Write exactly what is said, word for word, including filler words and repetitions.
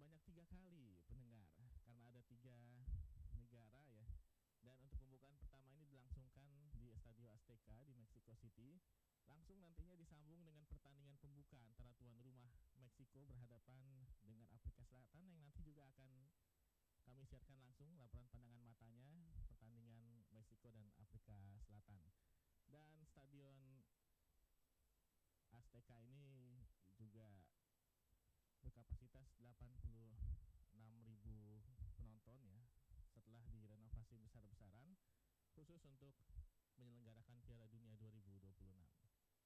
sebanyak tiga kali pendengar, karena ada tiga negara ya. Dan untuk pembukaan pertama ini dilangsungkan di Estadio Azteca di Mexico City. Langsung nantinya disambung dengan pertandingan pembuka antara tuan rumah Meksiko berhadapan dengan Afrika Selatan, yang nanti juga akan kami siarkan langsung laporan pandangan matanya pertandingan Meksiko dan Afrika Selatan. Dan Stadion Azteca ini juga berkapasitas delapan puluh enam ribu penonton ya, setelah direnovasi besar-besaran khusus untuk menyelenggarakan Piala Dunia dua ribu dua puluh enam.